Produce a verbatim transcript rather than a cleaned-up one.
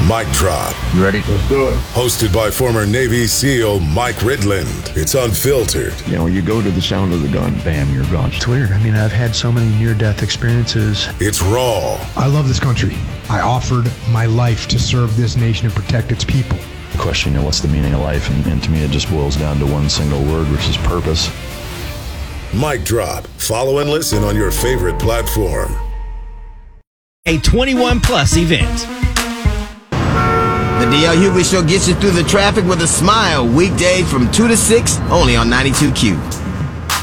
Mic Drop. You ready? Let's do it. Hosted by former Navy SEAL Mike Ridland. It's unfiltered. You know, you go to the sound of the gun, bam, you're gone. It's weird. I mean, I've had so many near-death experiences. It's raw. I love this country. I offered my life to serve this nation and protect its people. Question, you know, what's the meaning of life? And, and to me, it just boils down to one single word, which is purpose. Mic Drop. Follow and listen on your favorite platform. A twenty-one plus event. The D L Hughley Show gets you through the traffic with a smile. Weekday from two to six, only on ninety-two Q.